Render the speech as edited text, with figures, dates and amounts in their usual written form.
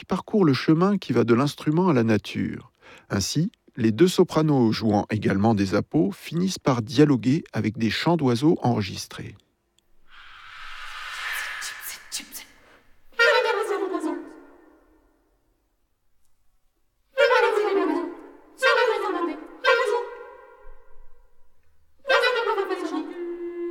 parcourt le chemin qui va de l'instrument à la nature. Ainsi, les deux sopranos jouant également des appos finissent par dialoguer avec des chants d'oiseaux enregistrés.